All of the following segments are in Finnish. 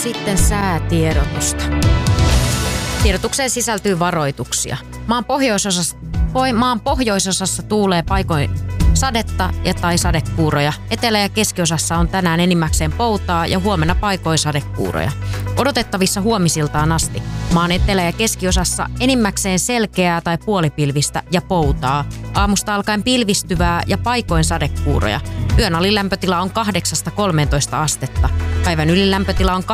sitten säätiedotusta. Tiedotukseen sisältyy varoituksia. Maan pohjoisosassa tuulee paikoin sadetta tai sadekuuroja. Etelä- ja keskiosassa on tänään enimmäkseen poutaa ja huomenna paikoin sadekuuroja. Odotettavissa huomisiltaan asti. Maan etelä- ja keskiosassa enimmäkseen selkeää tai puolipilvistä ja poutaa. Aamusta alkaen pilvistyvää ja paikoin sadekuuroja. Yön alilämpötila on 8-13 astetta. Päivän ylilämpötila on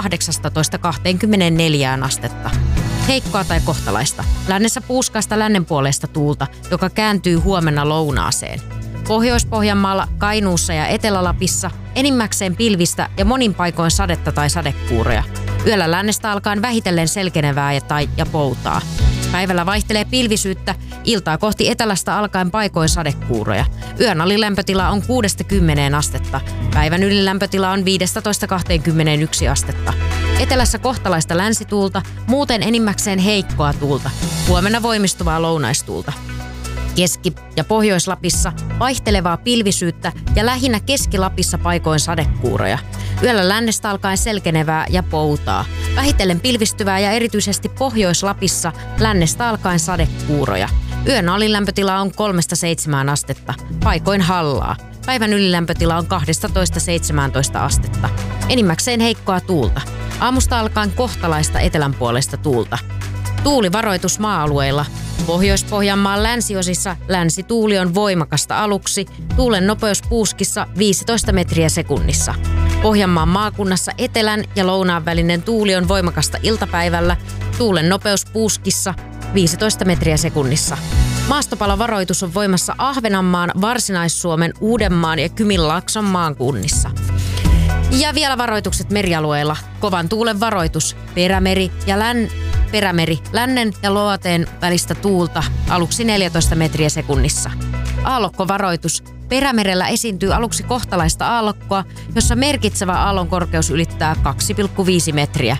18-24 astetta. Heikkoa tai kohtalaista. Lännessä puuskaista lännenpuoleista tuulta, joka kääntyy huomenna lounaaseen. Pohjois-Pohjanmaalla, Kainuussa ja Etelä-Lapissa enimmäkseen pilvistä ja monin paikoin sadetta tai sadekuuroja. Yöllä lännestä alkaen vähitellen selkenevää ja poutaa. Päivällä vaihtelee pilvisyyttä, iltaa kohti etelästä alkaen paikoin sadekuuroja. Yön alilämpötila on 6-10 astetta. Päivän ylilämpötila on 15-21 astetta. Etelässä kohtalaista länsituulta, muuten enimmäkseen heikkoa tuulta. Huomenna voimistuvaa lounaistuulta. Keski- ja Pohjois-Lapissa vaihtelevaa pilvisyyttä ja lähinnä Keski-Lapissa paikoin sadekuuroja. Yöllä lännestä alkaen selkenevää ja poutaa. Vähitellen pilvistyvää ja erityisesti Pohjois-Lapissa lännestä alkaen sadekuuroja. Yön alilämpötila on 3-7 astetta, paikoin hallaa. Päivän ylilämpötila on 12-17 astetta. Enimmäkseen heikkoa tuulta. Aamusta alkaen kohtalaista etelänpuoleista tuulta. Tuulivaroitus maa-alueilla. Pohjois-Pohjanmaan länsiosissa länsituuli on voimakasta aluksi, tuulen nopeus puuskissa 15 metriä sekunnissa. Pohjanmaan maakunnassa etelän ja lounaan välinen tuuli on voimakasta iltapäivällä, tuulen nopeus puuskissa 15 metriä sekunnissa. Maastopalovaroitus on voimassa Ahvenanmaan, Varsinais-Suomen, Uudenmaan ja Kymenlaakson maakunnissa. Ja vielä varoitukset merialueilla. Kovan tuulen varoitus, perämeri, lännen ja luoteen välistä tuulta, aluksi 14 metriä sekunnissa. Aallokkovaroitus. Perämerellä esiintyy aluksi kohtalaista aallokkoa, jossa merkitsevä aallon korkeus ylittää 2,5 metriä.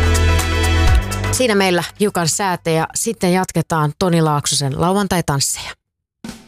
Siinä meillä hiukan säätä ja sitten jatketaan Toni Laaksosen lauantai-tansseja.